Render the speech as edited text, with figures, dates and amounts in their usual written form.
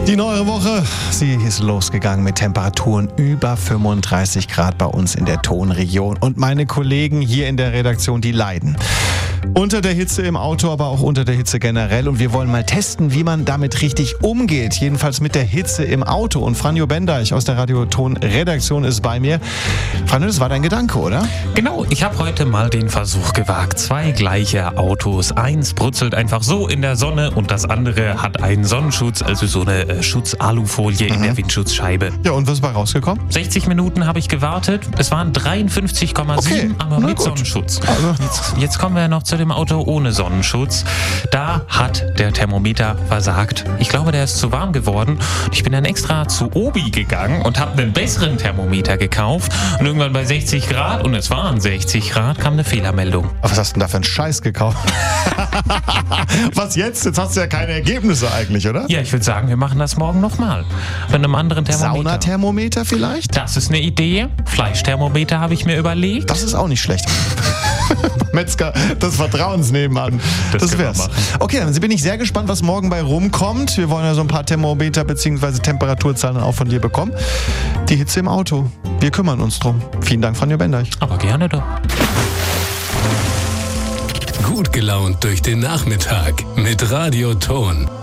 Die neue Woche, sie ist losgegangen mit Temperaturen über 35 Grad bei uns in der Tonregion. Und meine Kollegen hier in der Redaktion, die leiden. Unter der Hitze im Auto, aber auch unter der Hitze generell. Und wir wollen mal testen, wie man damit richtig umgeht. Jedenfalls mit der Hitze im Auto. Und Franjo Bendeich aus der Radioton-Redaktion ist bei mir. Franjo, das war dein Gedanke, oder? Genau, ich habe heute mal den Versuch gewagt. 2 gleiche Autos. Eins brutzelt einfach so in der Sonne und das andere hat einen Sonnenschutz, also so eine Schutz-Alufolie in der Windschutzscheibe. Ja, und was ist bei rausgekommen? 60 Minuten habe ich gewartet. Es waren 53,7, Okay, aber mit Sonnenschutz. Also. Jetzt kommen wir noch zu dem Auto ohne Sonnenschutz. Da hat der Thermometer versagt. Ich glaube, der ist zu warm geworden. Ich bin dann extra zu Obi gegangen und habe einen besseren Thermometer gekauft. Und irgendwann bei 60 Grad, und es waren 60 Grad, kam eine Fehlermeldung. Aber was hast du denn da für einen Scheiß gekauft? Was jetzt? Jetzt hast du ja keine Ergebnisse eigentlich, oder? Ja, ich würde sagen, wir machen das morgen nochmal. Mit einem anderen Thermometer. Saunathermometer vielleicht? Das ist eine Idee. Fleischthermometer habe ich mir überlegt. Das ist auch nicht schlecht. Metzger des Vertrauens nebenan. Das wär's. Okay, dann bin ich sehr gespannt, was morgen bei rumkommt. Wir wollen ja so ein paar Thermometer bzw. Temperaturzahlen auch von dir bekommen. Die Hitze im Auto. Wir kümmern uns drum. Vielen Dank, Franjo Bendeich. Aber gerne doch. Gut gelaunt durch den Nachmittag mit Radioton.